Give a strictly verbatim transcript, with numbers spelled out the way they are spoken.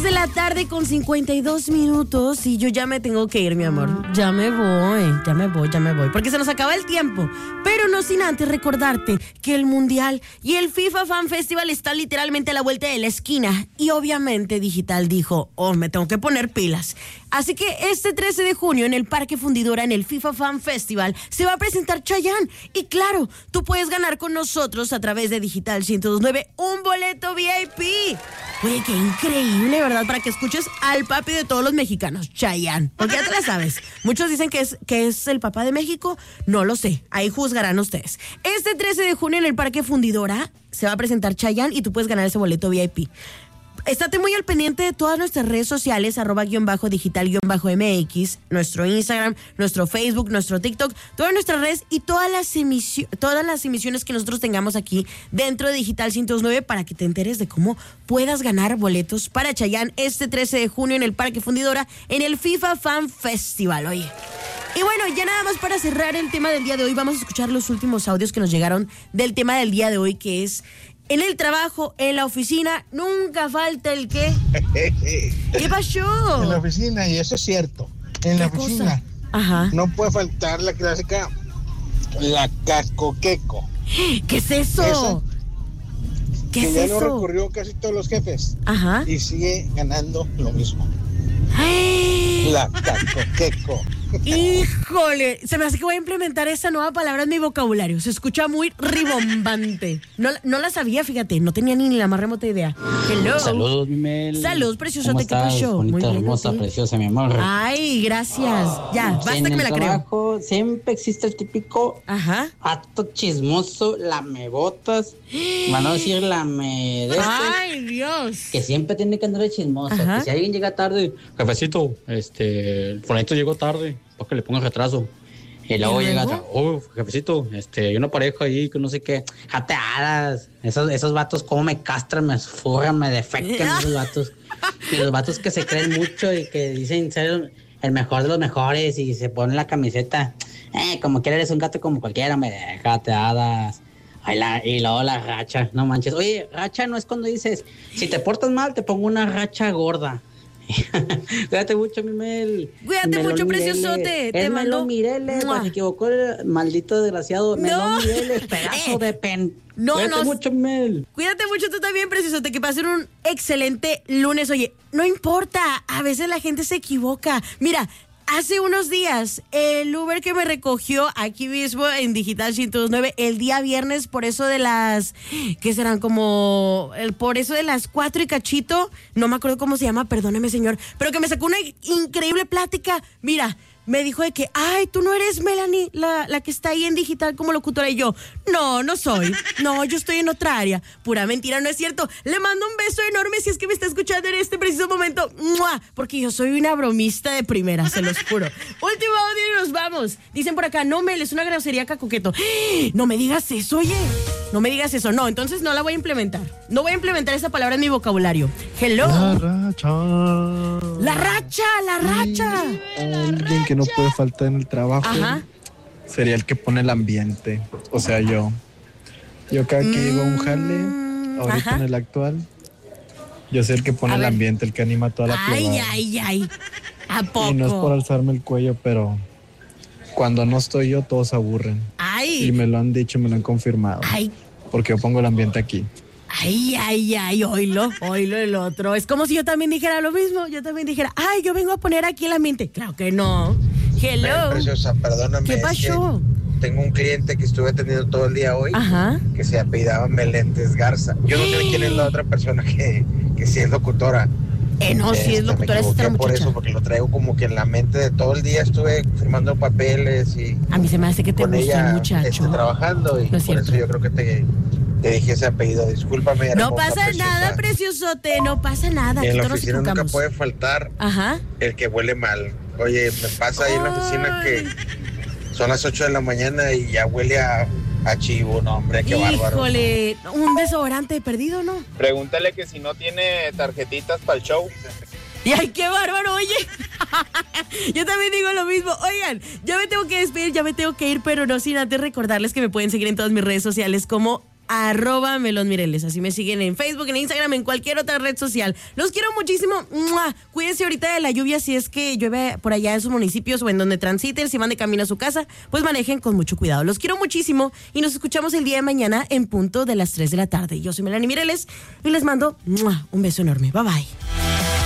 de la tarde con cincuenta y dos minutos y yo ya me tengo que ir, mi amor. Ya me voy, ya me voy, ya me voy. Porque se nos acaba el tiempo. Pero no sin antes recordarte que el Mundial y el FIFA Fan Festival están literalmente a la vuelta de la esquina. Y obviamente Digital dijo, oh, me tengo que poner pilas. Así que este trece de junio en el Parque Fundidora, en el FIFA Fan Festival, se va a presentar Chayanne. Y claro, tú puedes ganar con nosotros a través de Digital ciento dos punto nueve un boleto V I P. Oye, qué increíble, ¿verdad? Para que escuches al papi de todos los mexicanos, Chayanne. Porque ya te la sabes. Muchos dicen que es, que es el papá de México. No lo sé. Ahí juzgarán ustedes. Este trece de junio en el Parque Fundidora se va a presentar Chayanne y tú puedes ganar ese boleto V I P. Estate muy al pendiente de todas nuestras redes sociales, arroba guión bajo digital guión bajo M X, nuestro Instagram, nuestro Facebook, nuestro TikTok, todas nuestras redes y todas las, emisio- todas las emisiones que nosotros tengamos aquí dentro de Digital ciento dos punto nueve para que te enteres de cómo puedas ganar boletos para Chayanne este trece de junio en el Parque Fundidora en el FIFA Fan Festival. Oye. Y bueno, ya nada más para cerrar el tema del día de hoy, vamos a escuchar los últimos audios que nos llegaron del tema del día de hoy, que es: en el trabajo, en la oficina, nunca falta el qué. ¿Qué pasó? En la oficina, y eso es cierto. En la oficina Ajá. no puede faltar la clásica, la cascoqueco. ¿Qué es eso? Eso, ¿Qué que es ya eso? lo recurrió casi todos los jefes. Ajá. Y sigue ganando lo mismo. ¡Ay! La cascoqueco. Híjole, se me hace que voy a implementar esa nueva palabra en mi vocabulario. Se escucha muy ribombante. No, no la sabía, fíjate, no tenía ni la más remota idea. Hello. Saludos, mi Mel. Saludos, preciosote, ¿Cómo ¿qué estás? pasó? Bonita, Muy bien, hermosa, ¿sí? preciosa, mi amor. Ay, gracias. Ya, basta en que me el la creo. trabajo siempre existe el típico Ajá. acto chismoso, lamebotas, van a decir lame de este, Ay, Dios. que siempre tiene que andar de chismoso. Ajá. Que si alguien llega tarde, jefecito, este, el fulanito llegó tarde, para que le ponga retraso. Y luego ¿Y llega, luego? oh, jefecito, este, hay una pareja ahí que no sé qué, jateadas. Esos, esos vatos, cómo me castran, me esfurran, me defecan esos vatos. Y los vatos que se creen mucho y que dicen ser el mejor de los mejores y se ponen la camiseta. Eh, como quiera eres un gato como cualquiera, me jateadas. Ay, la, y luego la racha, no manches. Oye, racha no es cuando dices, si te portas mal, te pongo una racha gorda. Cuídate mucho, mi Mel. Cuídate Melón mucho, Mireles. preciosote. Es Te Melón mando- Mireles, ¡Mua! se equivocó el maldito desgraciado. No. Melón Mireles, pedazo Eh. de pen. No, Cuídate no. mucho, Mel. Cuídate mucho tú también, preciosote, que pasen un excelente lunes. Oye, no importa, a veces la gente se equivoca. Mira, hace unos días, el Uber que me recogió aquí mismo en Digital ciento dos punto nueve, el día viernes, por eso de las, ¿qué serán? Como, el, por eso de las cuatro y cachito, no me acuerdo cómo se llama, perdóneme, señor, pero que me sacó una increíble plática. Mira, me dijo de que, ay, tú no eres Melanie, la, la que está ahí en Digital como locutora. Y yo, no, no soy. No, yo estoy en otra área. Pura mentira, no es cierto. Le mando un beso enorme si es que me está escuchando en este preciso momento. ¡Mua! Porque yo soy una bromista de primera, se los juro. Último audio y nos vamos. Dicen por acá, no, Mel, es una grosería cacoqueto. No me digas eso, oye. No me digas eso. No, entonces no la voy a implementar. No voy a implementar esa palabra en mi vocabulario. Hello. La racha. La racha, la racha. Alguien que no puede faltar en el trabajo Ajá. sería el que pone el ambiente. O sea, yo. Yo cada que llego a un jale, ahorita ajá. en el actual, yo soy el que pone A el ver. ambiente, el que anima a toda la Ay, plebada. ay, ay. ¿A poco? Y no es por alzarme el cuello, pero cuando no estoy yo, todos se aburren. Ay. Y me lo han dicho, me lo han confirmado. Ay. Porque yo pongo el ambiente aquí. Ay, ay, ay, oílo, oílo el otro. Es como si yo también dijera lo mismo. Yo también dijera, ay, yo vengo a poner aquí el ambiente. Claro que no. Ven, Hello. preciosa, perdóname. ¿Qué es pasó? que tengo un cliente que estuve atendiendo todo el día hoy, Ajá. que se apellidaba Meléndez Garza. Yo no sé quién es la otra persona que, que sí es locutora. Eh, no, sí es Este, locutora, me es otra equivoqué por muchacha. eso, porque lo traigo como que en la mente de todo el día. Estuve firmando papeles y A mí se me hace que te con gusta ella el muchacho. este, trabajando y No es por cierto. eso yo creo que te, te dije ese apellido. Discúlpame, No hermosa, pasa preciosa. nada, preciosote, no pasa nada. Y en Aquí la todos nos oficina nunca equivocamos. puede faltar Ajá. el que huele mal. Oye, me pasa ahí en la oficina que son las ocho de la mañana y ya huele a, a chivo, no, hombre, qué bárbaro. Híjole, un desodorante perdido, ¿no? Pregúntale que si no tiene tarjetitas para el show. Y ay, qué bárbaro, oye. Yo también digo lo mismo. Oigan, ya me tengo que despedir, ya me tengo que ir, pero no sin antes recordarles que me pueden seguir en todas mis redes sociales como arroba Melón Mireles. Así me siguen en Facebook, en Instagram, en cualquier otra red social. Los quiero muchísimo. ¡Mua! Cuídense ahorita de la lluvia si es que llueve por allá en sus municipios o en donde transiten. Si van de camino a su casa, pues manejen con mucho cuidado. Los quiero muchísimo y nos escuchamos el día de mañana en punto de las tres de la tarde. Yo soy Melanie Mireles y les mando ¡mua! Un beso enorme. Bye bye.